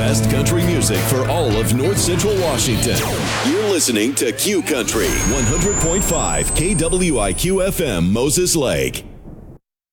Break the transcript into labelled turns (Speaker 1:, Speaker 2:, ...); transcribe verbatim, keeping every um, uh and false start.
Speaker 1: best country music for all of North Central Washington. You're listening to Q Country, one hundred point five K W I Q F M, Moses Lake.